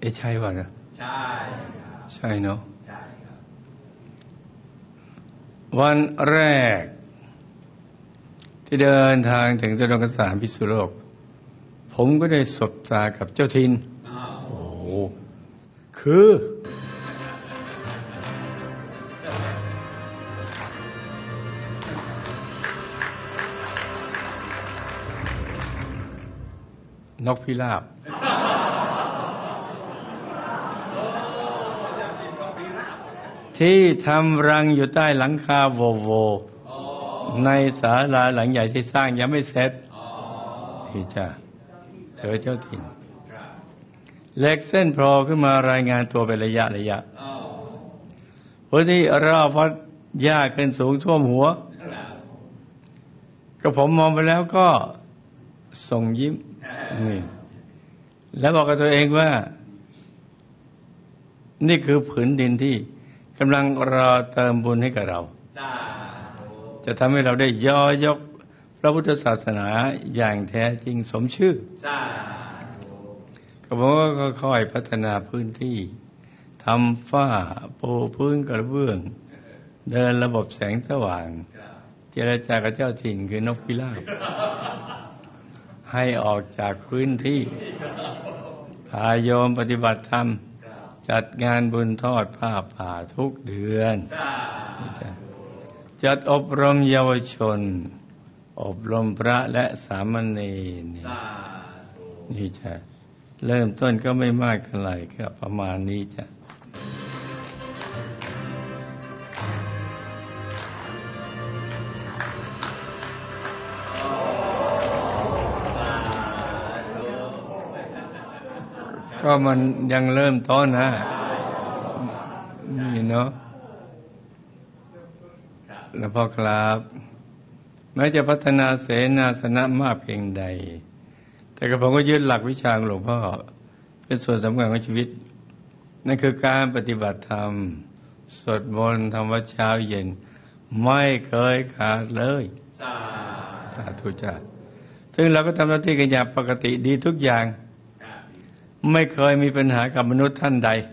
ใช่ป่ะนะใช่ครับใช่เนาะใช่ครับวันแรกที่เดินทางถึงตุลงสถานพิษณุโลกผมก็ได้สบตากับเจ้าถิ่นโอ้โหคือนกพิราบที่ทำรังอยู่ใต้หลังคาโวโวในศาลาหลังใหญ่ที่สร้างยังไม่เสร็จที่จ้าเจอเจ้าถิ่นเล็กเส้นโผล่ขึ้นมารายงานตัวเป็นระยะพื้นที่รอบวัดหญ้าขึ้นสูงท่วมหัวก็ผมมองไปแล้วก็ส่งยิ้มนี่แล้วบอกกับตัวเองว่านี่คือผืนดินที่กำลังรอเติมบุญให้กับเราจะทำให้เราได้ย่อยกพระพุทธศาสนาอย่างแท้จริงสมชื่อก็ผมก็ค่อยๆพัฒนาพื้นที่ทำฝ้าปูพื้นกระเบื้องเดินระบบแสงสว่างเจรจากับเจ้าถิ่นคือนกพิราบให้ออกจากพื้นที่พาโยมปฏิบัติธรรมจัดงานบุญทอดผ้าป่าทุกเดือนจัดอบรมเยาวชนอบรมพระและสามเณรนี่จะเริ่มต้นก็ไม่มากเท่าไหร่ก็ประมาณนี้จ้ะก็มันยังเริ่มต้นนะนี่เนาะแล้วพ่อครับแม้จะพัฒนาเสนาสนะมากเพียงใดแต่กระผมก็ยึดหลักวิชาของหลวงพ่อเป็นส่วนสำคัญของชีวิตนั่นคือการปฏิบัติธรรมสวดมนต์ทำวัดเช้าเย็นไม่เคยขาดเลยสาธุจ้าซึ่งเราก็ทำหน้าที่กันอย่างปกติดีทุกอย่างไม่เคยมีปัญหากับมนุษย์ท่านใด